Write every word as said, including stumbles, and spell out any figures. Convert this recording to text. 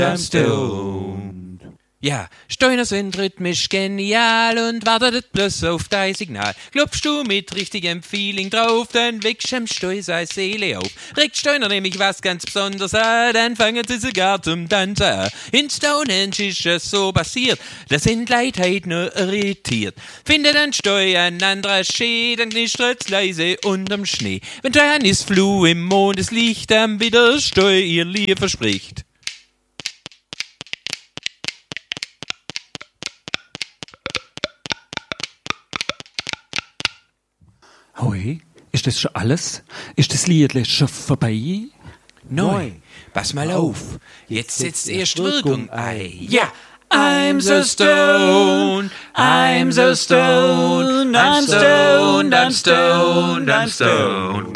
I'm stoned. Ja, Steuner sind rhythmisch genial und wartet bloß auf dein Signal. Klopfst du mit richtigem Feeling drauf, dann wächst am Steu seine Seele auf. Regt Steuner nämlich was ganz Besonderes an, dann fangen sie sogar zum Tanzen an. In Stonehenge ist es so passiert, da sind Leute heute nur irritiert. Findet ein Steu an anderer Schee, dann knistert's leise unterm Schnee. Wenn Johannisfluh im Mondeslicht am wieder Steu ihr Liebe verspricht. Hoi, ist das schon alles? Ist das Lied schon vorbei? Neu, pass mal auf, jetzt setzt erst Wirkung ein. Ja! I'm so stoned, I'm so stoned, I'm stoned, I'm stoned, I'm stoned.